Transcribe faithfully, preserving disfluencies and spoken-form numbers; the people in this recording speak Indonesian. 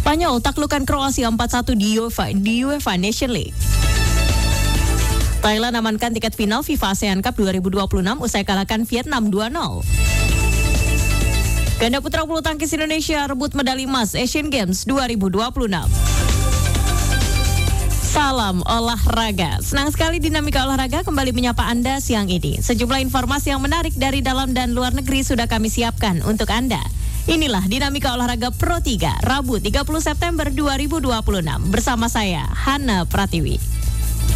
Spanyol taklukkan Kroasia empat satu di UEFA, di UEFA Nation League. Thailand amankan tiket final FIFA ASEAN Cup dua ribu dua puluh enam usai kalahkan Vietnam dua nol. Ganda putra bulu tangkis Indonesia rebut medali emas Asian Games dua ribu dua puluh enam. Salam olahraga. Senang sekali Dinamika Olahraga kembali menyapa Anda siang ini. Sejumlah informasi yang menarik dari dalam dan luar negeri sudah kami siapkan untuk Anda. Inilah Dinamika Olahraga Pro tiga, Rabu tiga puluh September dua ribu dua puluh enam. Bersama saya, Hana Pratiwi.